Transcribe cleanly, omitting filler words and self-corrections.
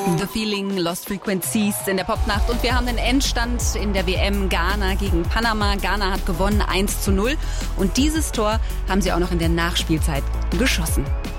The Feeling, Lost Frequencies in der Popnacht. Und wir haben den Endstand in der WM Ghana gegen Panama. Ghana hat gewonnen 1:0. Und dieses Tor haben sie auch noch in der Nachspielzeit geschossen.